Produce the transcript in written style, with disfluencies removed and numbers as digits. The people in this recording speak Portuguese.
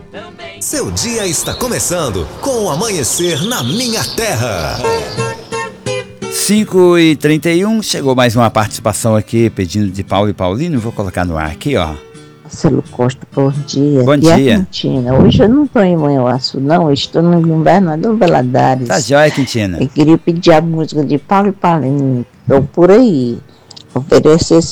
Seu dia está começando com o Amanhecer na Minha Terra. 5h31, chegou mais uma participação aqui, pedindo de Paulo e Paulino. Vou colocar no ar aqui, ó. Marcelo Costa, bom dia. Bom dia. Quintina. Hoje eu não estou em Manhuaçu, não. Eu estou no Governador Valadares. Tá jóia, Quintina. Eu queria pedir a música de Paulo e Paulino. Estou por aí. Oferecer esse